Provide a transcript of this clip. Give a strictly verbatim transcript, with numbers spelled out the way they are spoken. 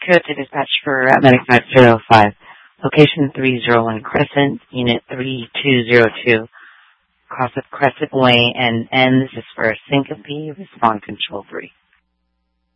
Code to dispatch for uh, Medic five zero five. Location three zero one Crescent, Unit three two zero two. Cross of Crescent Way and N. This is for Syncope. Respond Control three.